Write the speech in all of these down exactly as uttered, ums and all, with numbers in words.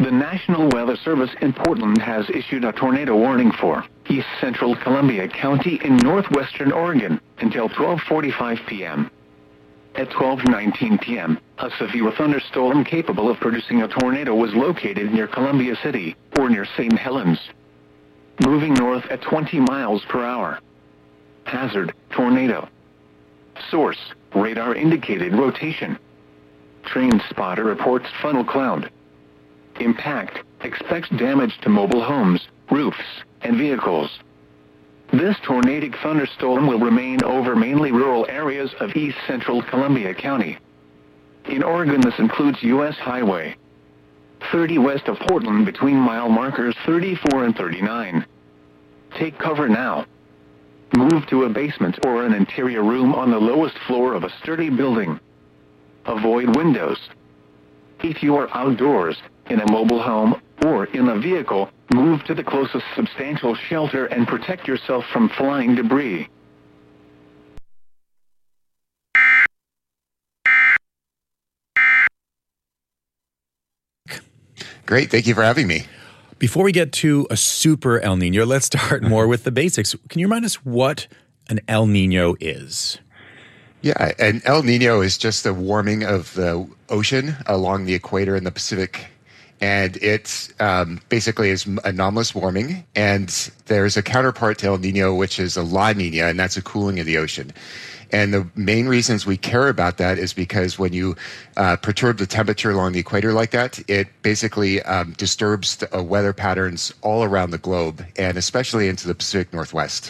The National Weather Service in Portland has issued a tornado warning for east central Columbia County in northwestern Oregon until twelve forty-five p.m. At twelve nineteen p.m., a severe thunderstorm capable of producing a tornado was located near Columbia City, or near Saint Helens. Moving north at twenty miles per hour. Hazard, tornado. Source, radar indicated rotation. Train spotter reports funnel cloud. Impact, expects damage to mobile homes, roofs, and vehicles. This tornadic thunderstorm will remain over mainly rural areas of east central Columbia County. In Oregon, this includes U S Highway thirty west of Portland between mile markers thirty-four and thirty-nine. Take cover now. Move to a basement or an interior room on the lowest floor of a sturdy building. Avoid windows. If you are outdoors, in a mobile home, or in a vehicle, move to the closest substantial shelter and protect yourself from flying debris. Great, thank you for having me. Before we get to a super El Nino, let's start more with the basics. Can you remind us what an El Nino is? Yeah, an El Nino is just a warming of the ocean along the equator in the Pacific. And it um, basically is anomalous warming. And there's a counterpart to El Nino, which is a La Nina, and that's a cooling of the ocean. And the main reasons we care about that is because when you uh, perturb the temperature along the equator like that, it basically um, disturbs the uh, weather patterns all around the globe, and especially into the Pacific Northwest.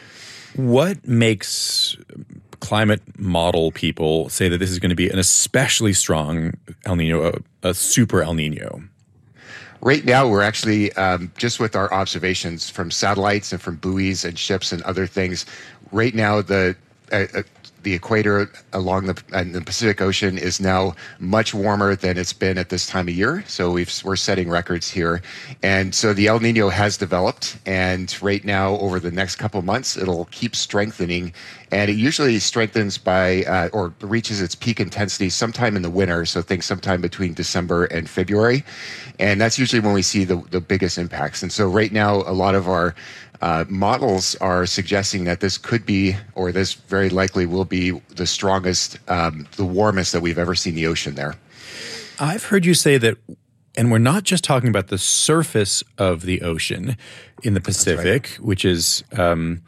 What makes climate model people say that this is going to be an especially strong El Nino, a, a super El Nino? Right now, we're actually, um, just with our observations from satellites and from buoys and ships and other things, right now the uh, uh, the equator along the, uh, the Pacific Ocean is now much warmer than it's been at this time of year. So we've, we're setting records here. And so the El Nino has developed. And right now, over the next couple months, it'll keep strengthening. And it usually strengthens by uh, or reaches its peak intensity sometime in the winter. So think sometime between December and February. And that's usually when we see the, the biggest impacts. And so right now, a lot of our Uh, models are suggesting that this could be, or this very likely will be, the strongest, um, the warmest that we've ever seen the ocean there. I've heard you say that, and we're not just talking about the surface of the ocean in the Pacific, right, which is um,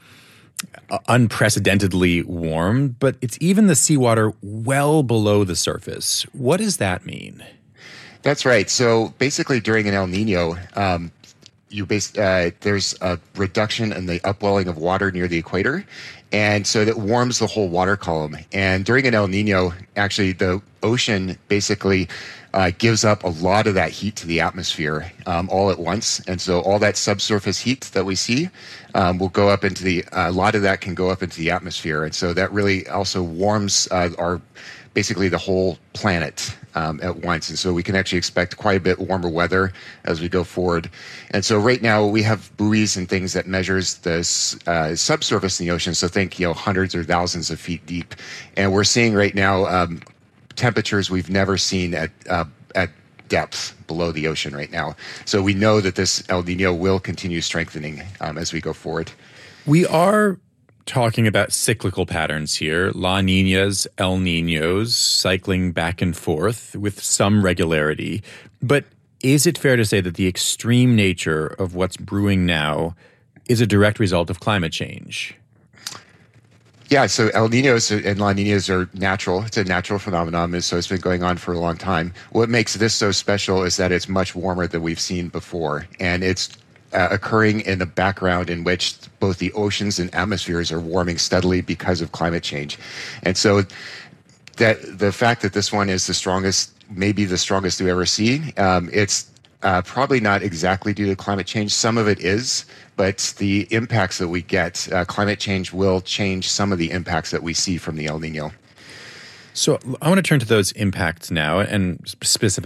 unprecedentedly warm, but it's even the seawater well below the surface. What does that mean? That's right. So basically during an El Nino, um, You base, uh, there's a reduction in the upwelling of water near the equator, and so that warms the whole water column. And during an El Nino, actually, the ocean basically uh, gives up a lot of that heat to the atmosphere um, all at once, and so all that subsurface heat that we see um, will go up into the. Uh, a lot of that can go up into the atmosphere, and so that really also warms uh, our. basically the whole planet um, at once. And so we can actually expect quite a bit warmer weather as we go forward. And so right now we have buoys and things that measures the uh, subsurface in the ocean. So think, you know, hundreds or thousands of feet deep. And we're seeing right now um, temperatures we've never seen at uh, at depth below the ocean right now. So we know that this El Nino will continue strengthening um, as we go forward. We are talking about cyclical patterns here, La Ninas, El Ninos, cycling back and forth with some regularity. But is it fair to say that the extreme nature of what's brewing now is a direct result of climate change? Yeah, so El Ninos and La Ninas are natural. It's a natural phenomenon, and so it's been going on for a long time. What makes this so special is that it's much warmer than we've seen before, and it's Uh, occurring in a background in which both the oceans and atmospheres are warming steadily because of climate change. And so that the fact that this one is the strongest, maybe the strongest we've ever seen, um, it's uh, probably not exactly due to climate change. Some of it is, but the impacts that we get, uh, climate change will change some of the impacts that we see from the El Nino. So I want to turn to those impacts now, and specifically